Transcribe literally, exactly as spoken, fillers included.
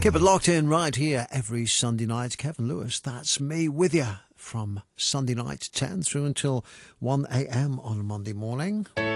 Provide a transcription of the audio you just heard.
Keep it locked in right here every Sunday night. Kevin Lewis, that's me with you from Sunday night ten through until one a.m. on a Monday morning.